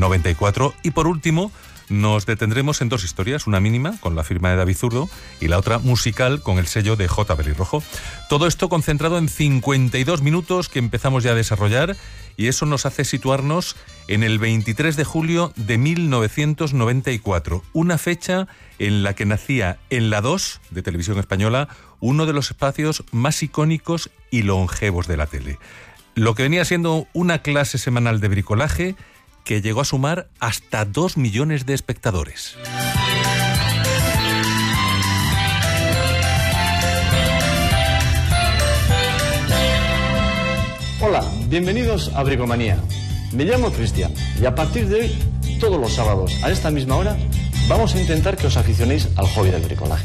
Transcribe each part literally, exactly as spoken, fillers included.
noventa y cuatro. Y por último, nos detendremos en dos historias, una mínima con la firma de David Zurdo y la otra musical con el sello de J. Pelirrojo. Todo esto concentrado en cincuenta y dos minutos que empezamos ya a desarrollar, y eso nos hace situarnos en el veintitrés de julio de mil novecientos noventa y cuatro, una fecha en la que nacía en la dos de Televisión Española uno de los espacios más icónicos y longevos de la tele. Lo que venía siendo una clase semanal de bricolaje que llegó a sumar hasta dos millones de espectadores. Hola, bienvenidos a Bricomanía. Me llamo Cristian y a partir de hoy, todos los sábados a esta misma hora, vamos a intentar que os aficionéis al hobby del bricolaje.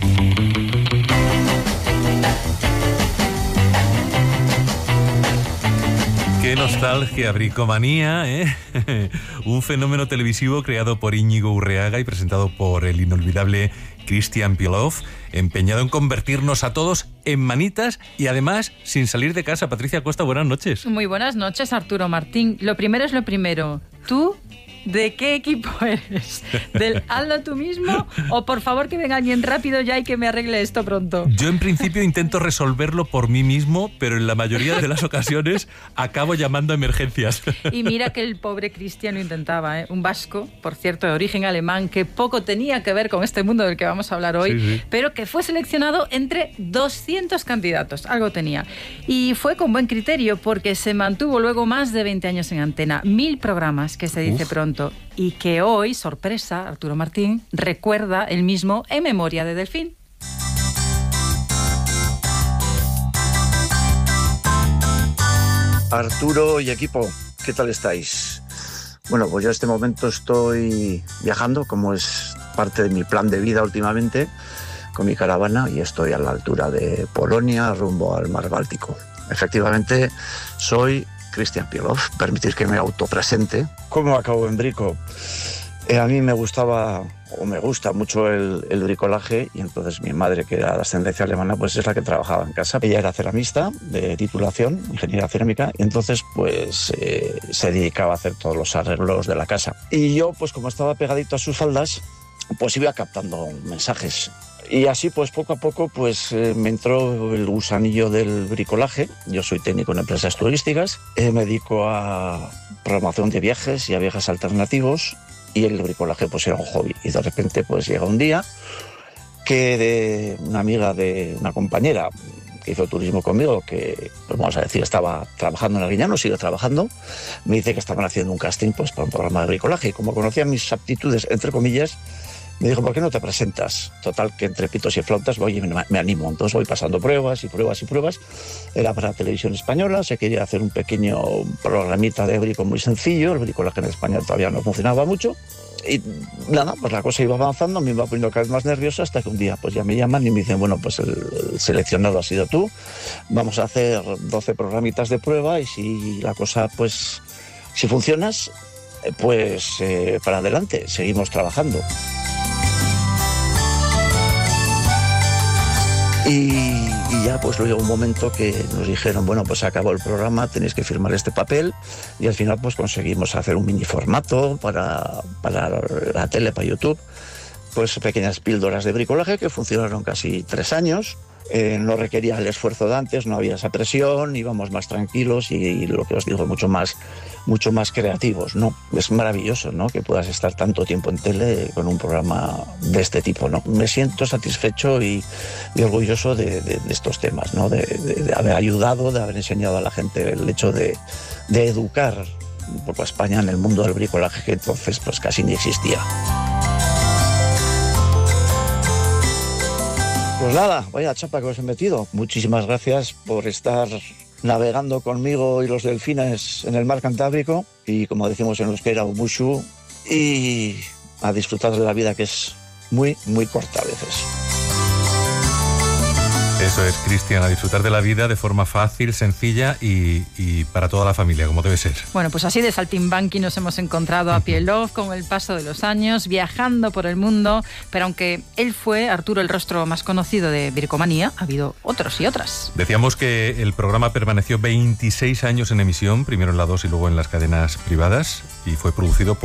¡Qué nostalgia, Bricomanía! ¿eh? Un fenómeno televisivo creado por Íñigo Urreaga y presentado por el inolvidable Cristian Piloff, empeñado en convertirnos a todos en manitas y además sin salir de casa. Patricia Costa, buenas noches. Muy buenas noches, Arturo Martín. Lo primero es lo primero. ¿Tú de qué equipo eres? ¿Del hazlo tú mismo o por favor que venga alguien rápido ya y que me arregle esto pronto? Yo en principio intento resolverlo por mí mismo, pero en la mayoría de las ocasiones acabo llamando a emergencias. Y mira que el pobre Cristian lo intentaba, ¿eh? Un vasco, por cierto, de origen alemán, que poco tenía que ver con este mundo del que vamos a hablar hoy, sí, sí. Pero que fue seleccionado entre doscientos candidatos, algo tenía. Y fue con buen criterio porque se mantuvo luego más de veinte años en antena, mil programas, que se dice Uf. pronto. Y que hoy, sorpresa, Arturo Martín recuerda el mismo en memoria de Delfín. Arturo y equipo, ¿qué tal estáis? Bueno, pues yo en este momento estoy viajando, como es parte de mi plan de vida últimamente, con mi caravana, y estoy a la altura de Polonia, rumbo al mar Báltico. Efectivamente, soy Cristian Piloff. Permitir que me autopresente. ¿Cómo acabo en brico? Eh, a mí me gustaba, o me gusta mucho el, el bricolaje, y entonces mi madre, que era de ascendencia alemana, pues es la que trabajaba en casa. Ella era ceramista de titulación, ingeniera cerámica, y entonces pues eh, se dedicaba a hacer todos los arreglos de la casa. Y yo, pues como estaba pegadito a sus faldas, pues iba captando mensajes. Y así, pues poco a poco, pues eh, me entró el gusanillo del bricolaje. Yo soy técnico en empresas turísticas, eh, me dedico a programación de viajes y a viajes alternativos, y el bricolaje pues era un hobby. Y de repente pues llega un día que de una amiga de una compañera que hizo turismo conmigo, que pues vamos a decir estaba trabajando en Arguiñano, sigue trabajando, me dice que estaban haciendo un casting pues para un programa de bricolaje, y como conocía mis aptitudes, entre comillas, me dijo, ¿por qué no te presentas? Total, que entre pitos y flautas voy y me, me animo. Entonces voy pasando pruebas y pruebas y pruebas. Era para Televisión Española, se quería hacer un pequeño programita de brico muy sencillo. El bricolaje en España todavía no funcionaba mucho. Y nada, pues la cosa iba avanzando, me iba poniendo cada vez más nerviosa, hasta que un día pues ya me llaman y me dicen, bueno, pues el, el seleccionado ha sido tú. Vamos a hacer doce programitas de prueba, y si la cosa, pues, si funcionas, pues eh, para adelante, seguimos trabajando. Y, y ya pues luego un momento que nos dijeron, bueno, pues acabó el programa, tenéis que firmar este papel, y al final pues conseguimos hacer un mini formato para, para la tele, para YouTube, pues pequeñas píldoras de bricolaje que funcionaron casi tres años. Eh, no requería el esfuerzo de antes, no había esa presión, íbamos más tranquilos y, y lo que os digo, mucho más, mucho más creativos, ¿no? Es maravilloso, ¿no?, que puedas estar tanto tiempo en tele con un programa de este tipo, ¿no? Me siento satisfecho y, y orgulloso de, de, de estos temas, ¿no? De, de, de haber ayudado, de haber enseñado a la gente el hecho de, de educar un poco a España en el mundo del bricolaje, que entonces pues casi ni existía. Pues nada, vaya chapa que os he metido. Muchísimas gracias por estar navegando conmigo y los delfines en el mar Cantábrico, y como decimos en euskera, Ubushu, y a disfrutar de la vida, que es muy, muy corta a veces. Eso es, Cristian, a disfrutar de la vida de forma fácil, sencilla y, y para toda la familia, como debe ser. Bueno, pues así de saltimbanqui nos hemos encontrado a Piloff con el paso de los años, viajando por el mundo, pero aunque él fue, Arturo, el rostro más conocido de Bricomanía, ha habido otros y otras. Decíamos que el programa permaneció veintiséis años en emisión, primero en la dos y luego en las cadenas privadas, y fue producido por